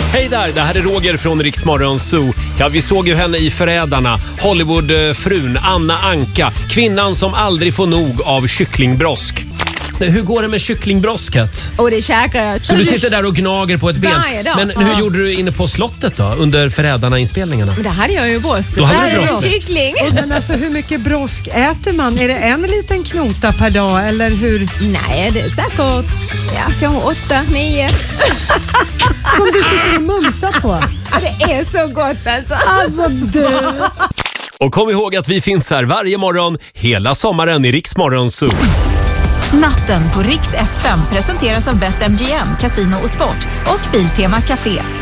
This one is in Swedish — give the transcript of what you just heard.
Hej där, det här är Roger från Rix Morgon Zoo. Ja, vi såg ju henne i Förrädarna. Hollywoodfrun Anna Anka. Kvinnan som aldrig får nog av kycklingbrosk. Hur går det med kycklingbrosket? Och det käkar jag. Så du sitter där och gnager på ett ben. Men hur gjorde du inne på slottet då? Under Förrädarna-inspelningarna? Men det hade jag ju brosk. Då hade du brosk. Kyckling. Men alltså, hur mycket brosk äter man? Är det en liten knota per dag eller hur? Nej, det är säkert kanske 8-9. Som du sitter och mumsar på. Det är så gott alltså. Alltså du. Och kom ihåg att vi finns här varje morgon hela sommaren i Rix Morgon Zoo. Natten på Rix FM presenteras av BetMGM, Casino och Sport och Biltema Café.